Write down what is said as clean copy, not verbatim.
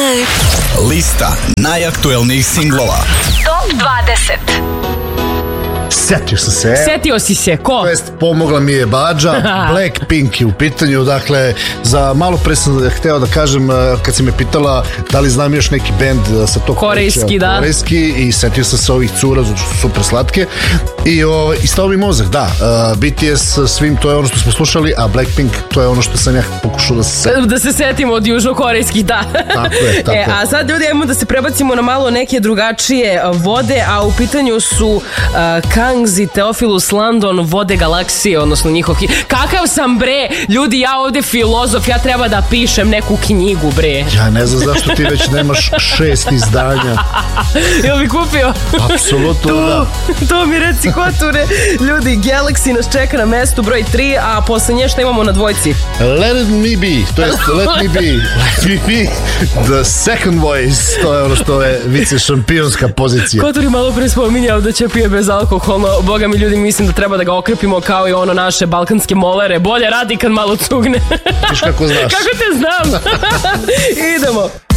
Lista najaktuelnijih singlova. Top 20. Setio si se, ko? To jest, pomogla mi je Badža. Blackpink je u pitanju. Dakle, za malo pre sam hteo da kažem, kad si me pitala da li znam još neki bend sa tog korejski, da. Korejski, i setio sam se ovih cura, zato što su super slatke. I stao mi mozak, da. BTS svim, to je ono što smo slušali, a Blackpink, to je ono što sam ja pokušao da se setim. Da se setimo od južnokorejskih, da. Tako je, tako je. A sad, ljudi, ajmo da se prebacimo na malo neke drugačije vode, a u pitanju su Kangs i Theophilus London, Vode galaksije, odnosno njihov... Kakav sam, bre? Ljudi, ja ovde filozof, ja treba da pišem neku knjigu, bre. Ja ne znam zašto ti već nemaš 6 izdanja. Jel bi kupio? Apsolutno, da. To mi reci, ko tu ne? Ljudi, Galaxy nas čeka na mestu broj 3, a posle nje šta imamo na dvojci? Let me be, to jest let me be the second voice, to je ono što je vice šampionska pozicija. Kotor je malo pre spominjao da će pije bezalkoholno, boga mi, ljudi, mislim da treba da ga okrepimo kao i ono naše balkanske molere, bolje radi kad malo cugne. Viš kako znaš. Kako te znam? Idemo.